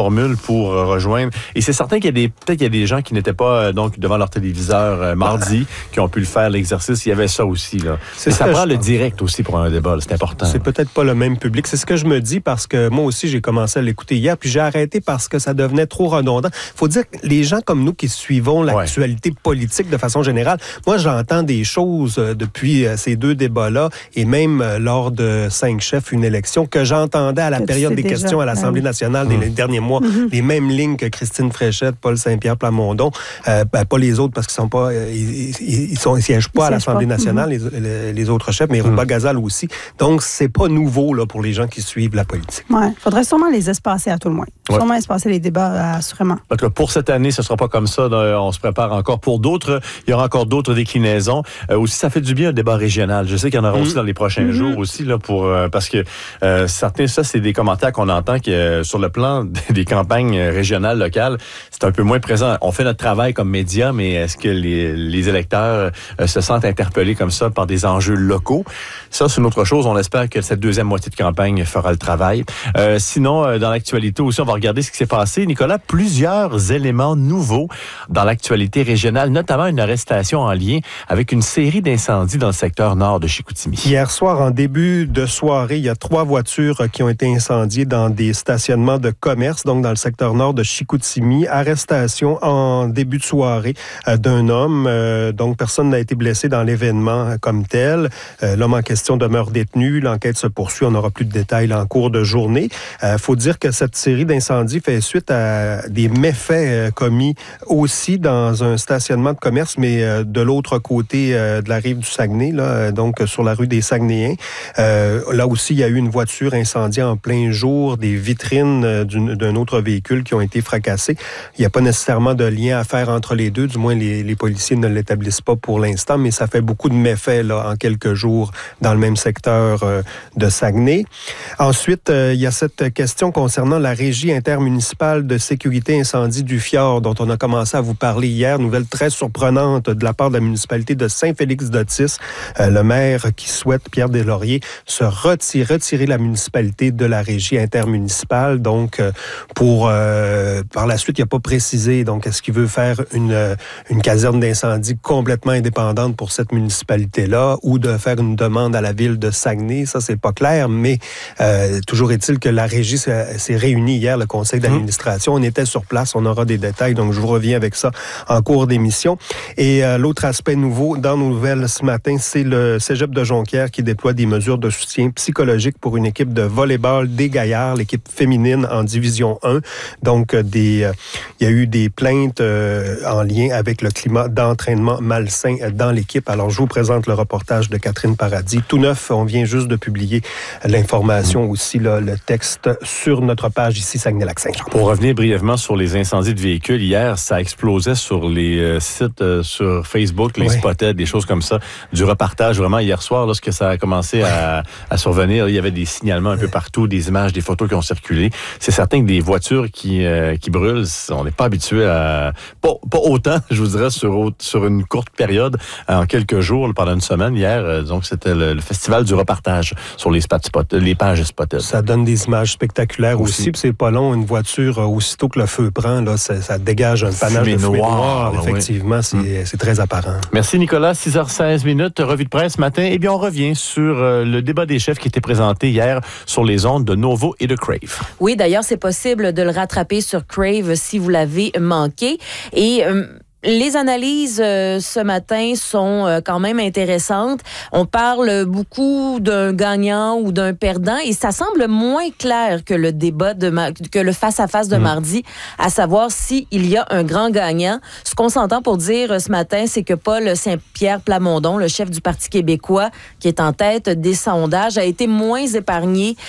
formule pour rejoindre. Et c'est certain qu'il y a des gens qui n'étaient pas donc devant leur téléviseur mardi, qui ont pu le faire, l'exercice. Il y avait ça aussi. Là. Ça prend le direct aussi pour un débat. Là. C'est important. C'est peut-être pas le même public. C'est ce que je me dis parce que moi aussi, j'ai commencé à l'écouter hier, puis j'ai arrêté parce que ça devenait trop redondant. Il faut dire que les gens comme nous qui suivons l'actualité politique de façon générale, moi, j'entends des choses depuis ces deux débats-là et même lors de 5 chefs, une élection, que j'entendais à la période des questions à l'Assemblée nationale des derniers mois. Les mêmes lignes que Christine Fréchette, Paul Saint-Pierre Plamondon, pas les autres parce qu'ils sont pas, ils siègent pas à l'Assemblée nationale, les autres chefs, mais Rouba Gazal aussi. Donc, c'est pas nouveau là, pour les gens qui suivent la politique. Oui, il faudrait sûrement les espacer à tout le moins. Sûrement espacer les débats, assurément. Donc, pour cette année, ce ne sera pas comme ça. On se prépare encore pour d'autres. Il y aura encore d'autres déclinaisons. Aussi, ça fait du bien un débat régional. Je sais qu'il y en aura aussi dans les prochains jours aussi, là, parce que certains, ça, c'est des commentaires qu'on entend que sur le plan des campagnes régionales, locales, c'est un peu moins présent. On fait notre travail comme médias, mais est-ce que les électeurs se sentent interpellés comme ça par des enjeux locaux? Ça, c'est une autre chose. On espère que cette deuxième moitié de campagne fera le travail. Sinon, dans l'actualité aussi, on va regarder ce qui s'est passé. Nicolas, plusieurs éléments nouveaux dans l'actualité régionale, notamment une arrestation en lien avec une série d'incendies dans le secteur nord de Chicoutimi. Hier soir, en début de soirée, il y a 3 voitures qui ont été incendiées dans des stationnements de commerce, donc dans le secteur nord de Chicoutimi. Arrestation en début de soirée d'un homme. Donc, personne n'a été blessé dans l'événement comme tel. L'homme en question demeure détenu. L'enquête se poursuit. On n'aura plus de détails en cours de journée. Faut dire que cette série d'incendies fait suite à des méfaits commis aussi dans un stationnement de commerce, mais de l'autre côté de la rive du Saguenay, là, donc sur la rue des Saguenayens. Là aussi, il y a eu une voiture incendiée en plein jour, des vitrines d'un autre véhicule qui ont été fracassées. Il n'y a pas nécessairement de lien à faire entre les deux, du moins les policiers ne l'établissent pas pour l'instant, mais ça fait beaucoup de méfaits là, en quelques jours dans le même secteur de Saguenay. Ensuite, il y a cette question concernant la Régie intermunicipale de sécurité incendie du Fjord, dont on a commencé à vous parler hier. Nouvelle très surprenante de la part de la municipalité de Saint-Félix-d'Otis. Le maire qui souhaite, Pierre Deslauriers, se retirer la municipalité de la Régie intermunicipale. Donc, par la suite, il n'a pas précisé. Donc, est-ce qu'il veut faire une caserne d'incendie complètement indépendante pour cette municipalité-là ou de faire une demande à la ville de Saguenay? Ça, c'est pas clair, mais toujours est-il que la Régie s'est réunie hier, le conseil d'administration. On était sur place, on aura des détails, donc je vous reviens avec ça en cours d'émission. Et l'autre aspect nouveau dans nos nouvelles ce matin, c'est le Cégep de Jonquière qui déploie des mesures de soutien psychologique pour une équipe de volleyball des Gaillards, l'équipe féminine en division 1. Donc, il y a eu des plaintes en lien avec le climat d'entraînement malsain dans l'équipe. Alors, je vous présente le reportage de Catherine Paradis. Tout neuf, on vient juste de publier l'information aussi, là, le texte sur notre page ici, Saguenay-Lac-Saint-Jean. Pour revenir brièvement sur les incendies de véhicules, hier, ça explosait sur les sites sur Facebook, les Spotted, des choses comme ça, du repartage. Vraiment, hier soir, lorsque ça a commencé à survenir, il y avait des signalements un peu partout, des images, des photos qui ont circulé. C'est certain que des voitures qui brûlent, on n'est pas habitué à... Pas autant, je vous dirais, sur une courte période, en quelques jours, pendant une semaine. Hier, donc, c'était le festival du repartage sur les pages Spotted. Ça donne des images spectaculaires aussi. Puis c'est pas long, une voiture, aussitôt que le feu prend, là, ça dégage un panache de fumée noire. Effectivement, c'est très apparent. Merci Nicolas. 6h16, revue de presse ce matin. Eh bien, on revient sur le débat des chefs qui était présenté hier sur les ondes de Novo et de Crave. Oui, d'ailleurs, c'est possible de le rattraper sur Crave si vous l'avez manqué. Et... les analyses ce matin sont quand même intéressantes. On parle beaucoup d'un gagnant ou d'un perdant et ça semble moins clair que le débat que le face-à-face de mardi, à savoir s'il y a un grand gagnant. Ce qu'on s'entend pour dire ce matin, c'est que Paul Saint-Pierre Plamondon, le chef du Parti québécois, qui est en tête des sondages, a été moins épargné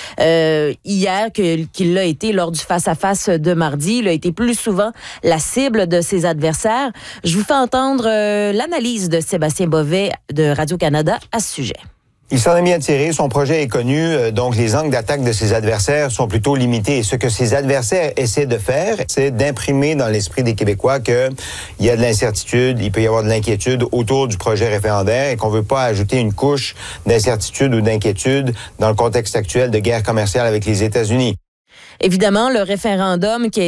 hier qu'il l'a été lors du face-à-face de mardi. Il a été plus souvent la cible de ses adversaires. Je vous fais entendre l'analyse de Sébastien Bovet de Radio-Canada à ce sujet. Il s'en est bien tiré, son projet est connu, donc les angles d'attaque de ses adversaires sont plutôt limités. Et ce que ses adversaires essaient de faire, c'est d'imprimer dans l'esprit des Québécois qu'il y a de l'incertitude, il peut y avoir de l'inquiétude autour du projet référendaire et qu'on veut pas ajouter une couche d'incertitude ou d'inquiétude dans le contexte actuel de guerre commerciale avec les États-Unis. Évidemment, le référendum qui a